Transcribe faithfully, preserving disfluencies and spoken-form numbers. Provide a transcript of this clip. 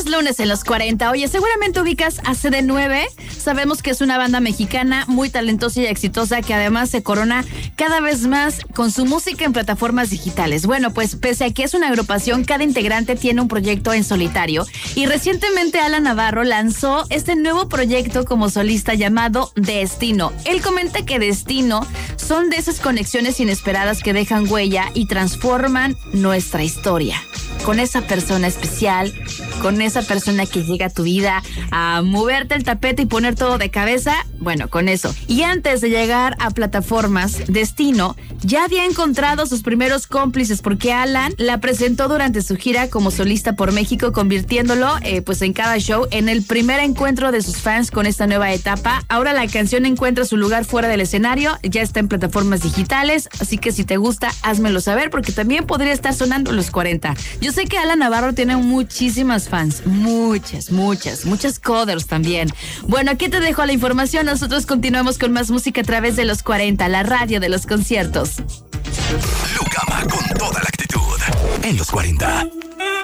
es lunes en los cuarenta. Oye, seguramente ubicas a C D nueve. Sabemos que es una banda mexicana muy talentosa y exitosa que además se corona cada vez más con su música en plataformas digitales. Bueno, pues pese a que es una agrupación, cada integrante tiene un proyecto en solitario y recientemente Alan Navarro lanzó este nuevo proyecto como solista llamado Destino. Él comenta que Destino son de esas conexiones inesperadas que dejan huella y transforman nuestra historia. Con esa persona especial, con esa persona que llega a tu vida a moverte el tapete y poner todo de cabeza, bueno, con eso. Y antes de llegar a plataformas, Destino ya había encontrado sus primeros cómplices porque Alan la presentó durante su gira como solista por México, convirtiéndolo eh, pues en cada show en el primer encuentro de sus fans con esta nueva etapa. Ahora la canción encuentra su lugar fuera del escenario, ya está en plataformas digitales, así que si te gusta, házmelo saber porque también podría estar sonando en los cuarenta. Yo sé que Alan Navarro tiene muchísimas fans, muchas, muchas, muchas coders también. Bueno, aquí te dejo la información, nosotros continuamos con más música a través de los cuarenta, la radio de los conciertos. Lucama con toda la actitud en los cuarenta.